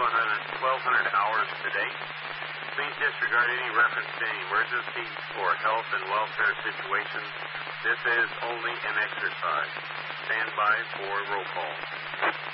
1,200 hours to date. Please disregard any reference to any emergencies or health and welfare situations. This is only an exercise. Stand by for roll call.